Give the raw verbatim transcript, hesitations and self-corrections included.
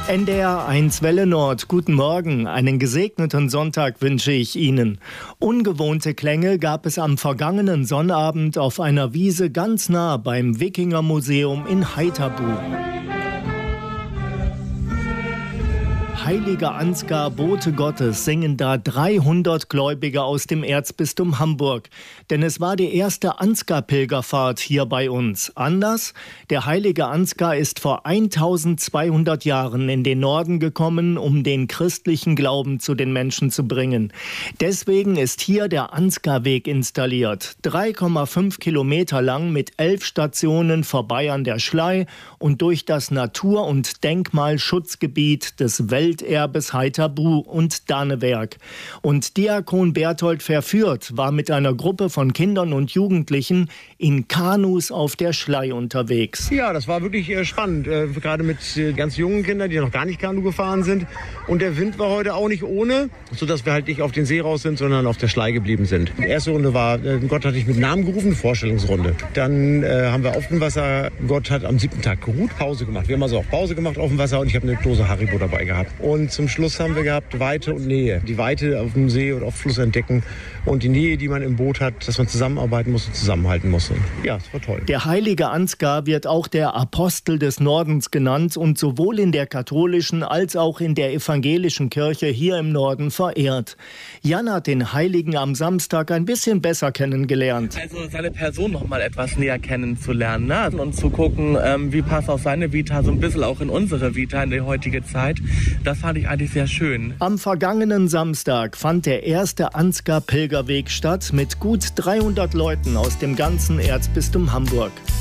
N D R eins Welle Nord, guten Morgen, einen gesegneten Sonntag wünsche ich Ihnen. Ungewohnte Klänge gab es am vergangenen Sonnabend auf einer Wiese ganz nah beim Wikingermuseum in Haithabu. Heilige Ansgar, Bote Gottes, singen da dreihundert Gläubige aus dem Erzbistum Hamburg. Denn es war die erste Ansgar-Pilgerfahrt hier bei uns. Anders? Der heilige Ansgar ist vor eintausendzweihundert Jahren in den Norden gekommen, um den christlichen Glauben zu den Menschen zu bringen. Deswegen ist hier der Ansgar-Weg installiert. drei Komma fünf Kilometer lang mit elf Stationen vorbei an der Schlei und durch das Natur- und Denkmalschutzgebiet des Welt Erbes Haithabu und Danewerk. Und Diakon Berthold Verführt war mit einer Gruppe von Kindern und Jugendlichen in Kanus auf der Schlei unterwegs. Ja, das war wirklich äh, spannend, äh, gerade mit äh, ganz jungen Kindern, die noch gar nicht Kanu gefahren sind. Und der Wind war heute auch nicht ohne, sodass wir halt nicht auf den See raus sind, sondern auf der Schlei geblieben sind. Die erste Runde war, äh, Gott hat dich mit Namen gerufen, Vorstellungsrunde. Dann äh, haben wir auf dem Wasser, Gott hat am siebten Tag geruht, Pause gemacht. Wir haben also auch Pause gemacht auf dem Wasser und ich habe eine Dose Haribo dabei gehabt. Und zum Schluss haben wir gehabt Weite und Nähe. Die Weite auf dem See oder auf Fluss entdecken und die Nähe, die man im Boot hat, dass man zusammenarbeiten muss und zusammenhalten muss. Ja, es war toll. Der heilige Ansgar wird auch der Apostel des Nordens genannt und sowohl in der katholischen als auch in der evangelischen Kirche hier im Norden verehrt. Jan hat den Heiligen am Samstag ein bisschen besser kennengelernt. Also seine Person noch mal etwas näher kennenzulernen, ne? Und zu gucken, ähm, wie passt auch seine Vita so ein bisschen auch in unsere Vita in die heutige Zeit. Das fand ich eigentlich sehr schön. Am vergangenen Samstag fand der erste Ansgar-Pilgerweg statt mit gut dreihundert Leuten aus dem ganzen Erzbistum Hamburg.